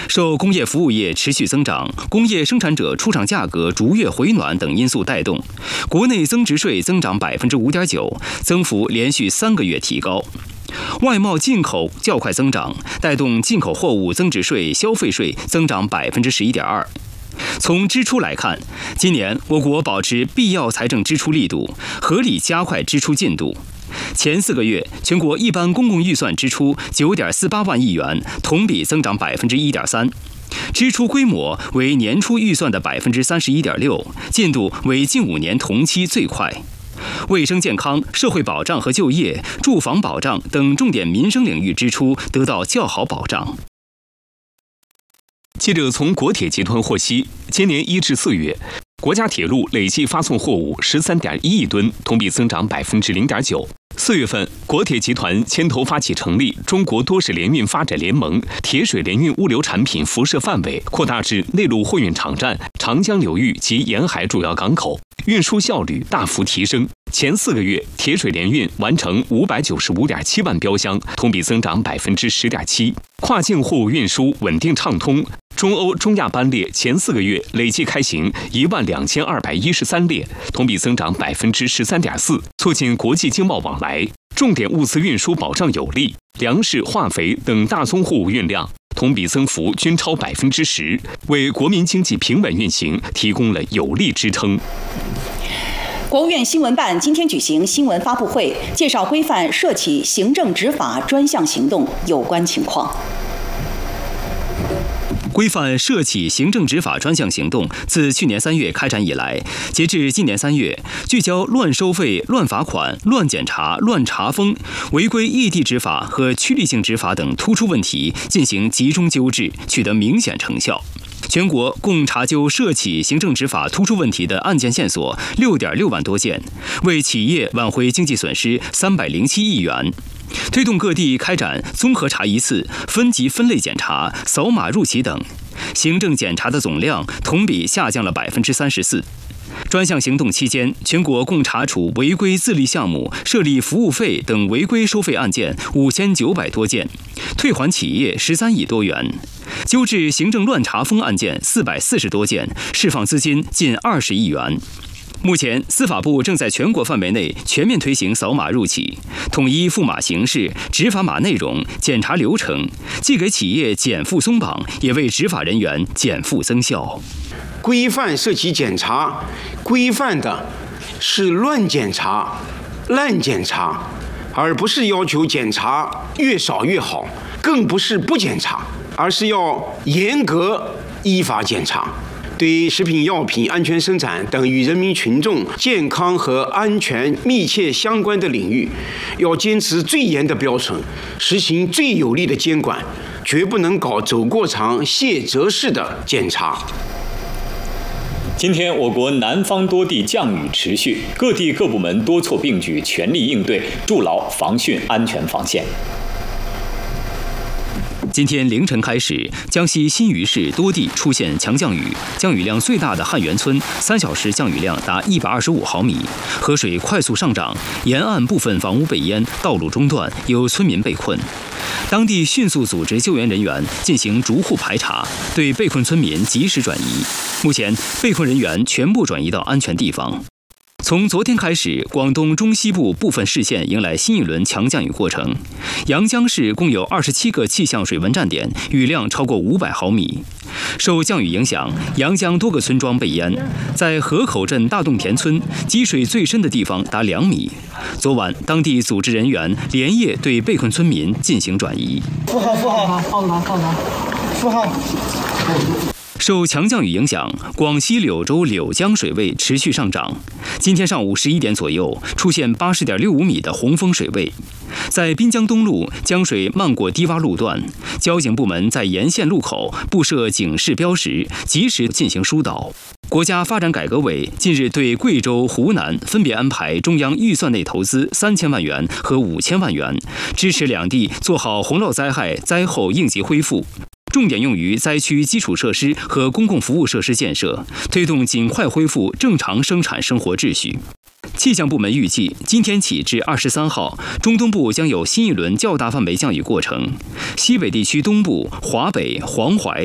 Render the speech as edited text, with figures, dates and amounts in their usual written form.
受工业服务业持续增长、工业生产者出厂价格逐月回暖等因素带动，国内增值税增长5.9%，增幅连续3个月提高。外贸进口较快增长，带动进口货物增值税、消费税增长11.2%。从支出来看，今年我国保持必要财政支出力度，合理加快支出进度。前4个月，全国一般公共预算支出9.48万亿元，同比增长1.3%，支出规模为年初预算的31.6%，进度为近5年同期最快。卫生健康、社会保障和就业、住房保障等重点民生领域支出得到较好保障。 记者从国铁集团获悉，今年1至4月，国家铁路累计发送货物13.1亿吨，同比增长0.9%。4月份，国铁集团牵头发起成立中国多式联运发展联盟，铁水联运物流产品辐射范围扩大至内陆货运场站、长江流域及沿海主要港口，运输效率大幅提升。前4个月，铁水联运完成595.7万标箱，同比增长10.7%。跨境货物运输稳定畅通，中欧、中亚班列前4个月累计开行12213列，同比增长13.4%，促进国际经贸往来。重点物资运输保障有力，粮食、化肥等大宗货物运量同比增幅均超10%，为国民经济平稳运行提供了有力支撑。 国务院新闻办今天举行新闻发布会，介绍规范涉企行政执法专项行动有关情况。 规范涉企行政执法专项行动自去年3月开展以来，截至今年3月，聚焦乱收费、乱罚款、乱检查、乱查封、违规异地执法和趋利性执法等突出问题进行集中纠治，取得明显成效。全国共查究涉企行政执法突出问题的案件线索6.6万多件，为企业挽回经济损失307亿元。推动各地开展综合查一次、分级分类检查、扫码入企等，行政检查的总量同比下降了34%。专项行动期间，全国共查处违规自立项目、设立服务费等违规收费案件5900多件，退还企业13亿多元，纠治行政乱查封案件440多件，释放资金近20亿元。目前，司法部正在全国范围内全面推行扫码入企，统一付码形式、执法码内容、检查流程，既给企业减负松绑，也为执法人员减负增效。 规范涉企检查，规范的是乱检查、滥检查，而不是要求检查越少越好，更不是不检查，而是要严格依法检查。对食品药品安全生产等与人民群众健康和安全密切相关的领域，要坚持最严的标准，实行最有力的监管，绝不能搞走过场、卸责式的检查。 今天，我国南方多地降雨持续，各地各部门多措并举，全力应对，筑牢防汛安全防线。 今天凌晨开始，江西新余市多地出现强降雨，降雨量最大的汉源村3小时降雨量达125毫米，河水快速上涨，沿岸部分房屋被淹，道路中断，有村民被困。当地迅速组织救援人员进行逐户排查，对被困村民及时转移。目前，被困人员全部转移到安全地方。从昨天开始，广东中西部部分市县迎来新一轮强降雨过程。阳江市共有27个气象水文站点，雨量超过500毫米。受降雨影响，阳江多个村庄被淹，在河口镇大洞田村，积水最深的地方达2米。昨晚，当地组织人员连夜对被困村民进行转移。 4号，4号。 受强降雨影响，广西柳州柳江水位持续上涨。今天上午11点左右，出现80.65米的洪峰水位。在滨江东路，江水漫过低洼路段，交警部门在沿线路口布设警示标识，及时进行疏导。国家发展改革委近日对贵州、湖南分别安排中央预算内投资3000万元和5000万元，支持两地做好洪涝灾害灾后应急恢复。重点用于灾区基础设施和公共服务设施建设，推动尽快恢复正常生产生活秩序。气象部门预计，今天起至23号，中东部将有新一轮较大范围降雨过程，西北地区东部、华北、黄淮、